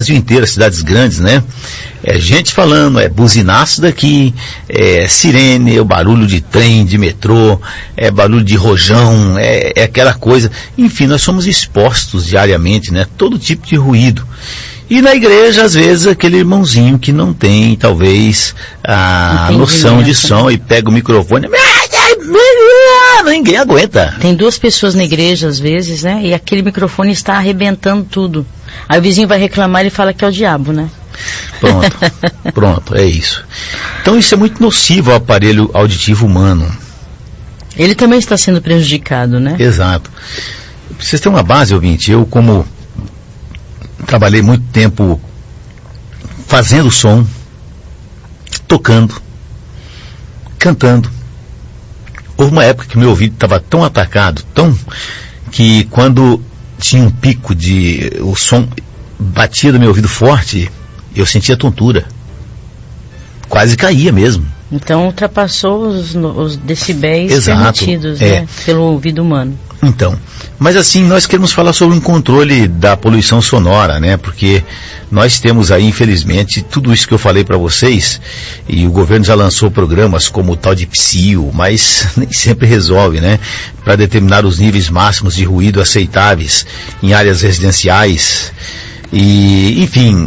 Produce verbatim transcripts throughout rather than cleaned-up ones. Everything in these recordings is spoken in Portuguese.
Brasil inteiro, as cidades grandes, né? É gente falando, é buzinaço daqui, é sirene, é o barulho de trem, de metrô, é barulho de rojão, é, é aquela coisa. Enfim, nós somos expostos diariamente, né? Todo tipo de ruído. E na igreja, às vezes, aquele irmãozinho que não tem, talvez, a noção de som e pega o microfone. Ninguém aguenta. Tem duas pessoas na igreja, às vezes, né? E aquele microfone está arrebentando tudo. Aí o vizinho vai reclamar e ele fala que é o diabo, né? Pronto, pronto, é isso. Então isso é muito nocivo ao aparelho auditivo humano. Ele também está sendo prejudicado, né? Exato. Vocês têm uma base, ouvinte, eu como trabalhei muito tempo fazendo som, tocando, cantando. Houve uma época que meu ouvido estava tão atacado, tão, que quando tinha um pico de, o som batia do meu ouvido forte, eu sentia tontura. Quase caía mesmo. Então ultrapassou os, os decibéis Exato, permitidos, é. né, pelo ouvido humano. Então, mas assim, nós queremos falar sobre o controle da poluição sonora, né? Porque nós temos aí, infelizmente, tudo isso que eu falei para vocês, e o governo já lançou programas como o tal de Psil, mas nem sempre resolve, né? Para determinar os níveis máximos de ruído aceitáveis em áreas residenciais. E, enfim,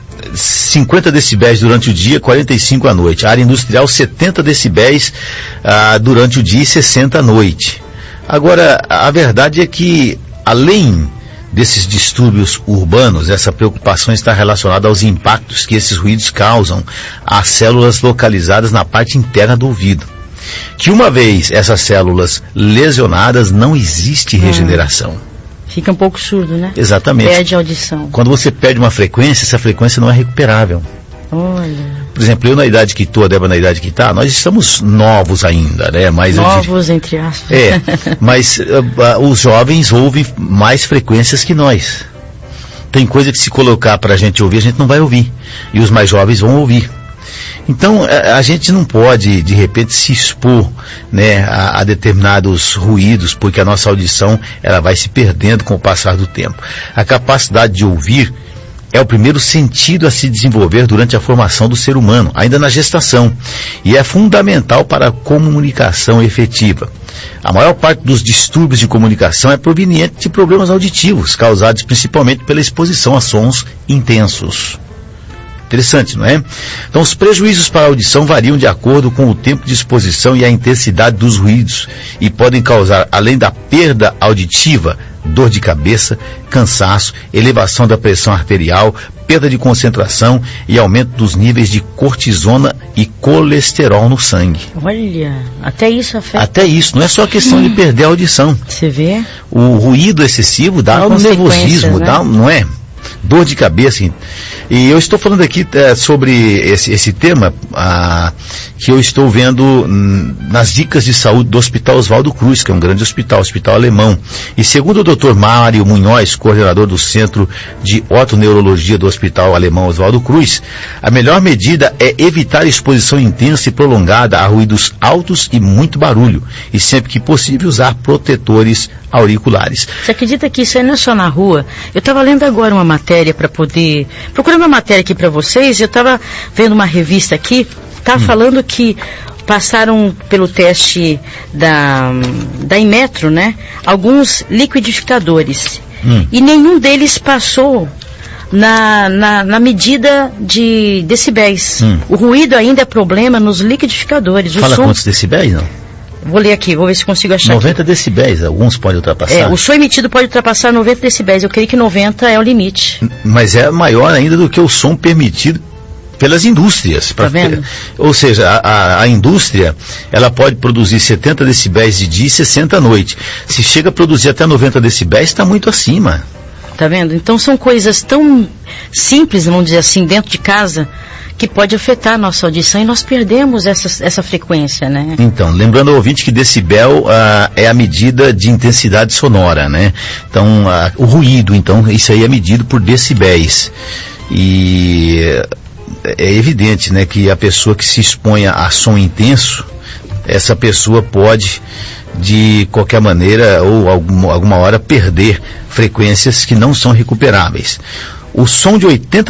cinquenta decibéis durante o dia, quarenta e cinco à noite. A área industrial, setenta decibéis ah, durante o dia e sessenta à noite. Agora, a verdade é que, além desses distúrbios urbanos, essa preocupação está relacionada aos impactos que esses ruídos causam às células localizadas na parte interna do ouvido. Que uma vez essas células lesionadas, não existe regeneração. Fica um pouco surdo, né? Exatamente. Perde a audição. Quando você perde uma frequência, essa frequência não é recuperável. Olha. Por exemplo, eu na idade que estou, a Débora na idade que está, nós estamos novos ainda, né? Mas novos, diria, entre aspas. É, mas uh, uh, os jovens ouvem mais frequências que nós. Tem coisa que se colocar para a gente ouvir, a gente não vai ouvir. E os mais jovens vão ouvir. Então, a, a gente não pode, de repente, se expor, né, a, a determinados ruídos, porque a nossa audição ela vai se perdendo com o passar do tempo. A capacidade de ouvir é o primeiro sentido a se desenvolver durante a formação do ser humano, ainda na gestação, e é fundamental para a comunicação efetiva. A maior parte dos distúrbios de comunicação é proveniente de problemas auditivos, causados principalmente pela exposição a sons intensos. Interessante, não é? Então, os prejuízos para a audição variam de acordo com o tempo de exposição e a intensidade dos ruídos, e podem causar, além da perda auditiva, dor de cabeça, cansaço, elevação da pressão arterial, perda de concentração e aumento dos níveis de cortisona e colesterol no sangue. Olha, até isso afeta. Até isso, não é só questão hum. de perder a audição. Você vê? O ruído excessivo dá um nervosismo, né? Dá, não é? Dor de cabeça. E eu estou falando aqui é, sobre esse, esse tema ah, que eu estou vendo hum, nas dicas de saúde do Hospital Oswaldo Cruz, que é um grande hospital, hospital alemão. E segundo o doutor Mário Munhoz, coordenador do Centro de Otoneurologia do Hospital Alemão Oswaldo Cruz, a melhor medida é evitar exposição intensa e prolongada a ruídos altos e muito barulho, e sempre que possível usar protetores auriculares. Você acredita que isso aí não é só na rua? Eu estava lendo agora uma matéria para poder... Procurando uma matéria aqui para vocês, eu estava vendo uma revista aqui, estava hum. falando que passaram pelo teste da, da Inmetro, né? Alguns liquidificadores. Hum. E nenhum deles passou na, na, na medida de decibéis. Hum. O ruído ainda é problema nos liquidificadores. Fala o som... quantos decibéis, não? Vou ler aqui, vou ver se consigo achar noventa aqui. decibéis, alguns podem ultrapassar. É, o som emitido pode ultrapassar noventa decibéis. Eu creio que noventa é o limite. Mas é maior ainda do que o som permitido pelas indústrias. Tá vendo? Ou seja, a, a, a indústria, ela pode produzir setenta decibéis de dia e sessenta à noite. Se chega a produzir até noventa decibéis, está muito acima. Tá vendo? Então são coisas tão simples, vamos dizer assim, dentro de casa, que pode afetar a nossa audição e nós perdemos essa, essa frequência, né? Então, lembrando ao ouvinte que decibel ah, é a medida de intensidade sonora, né? Então, ah, o ruído, então, isso aí é medido por decibéis. E é evidente, né, que a pessoa que se exponha a som intenso, essa pessoa pode, de qualquer maneira, ou alguma, alguma hora, perder frequências que não são recuperáveis. O som de oitenta